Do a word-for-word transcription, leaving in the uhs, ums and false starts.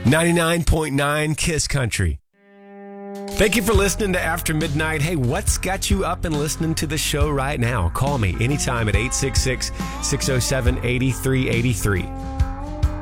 ninety-nine point nine Kiss Country. Thank you for listening to After Midnight. Hey, what's got you up and listening to the show right now? Call me anytime at eight six six, six oh seven, eight three eight three.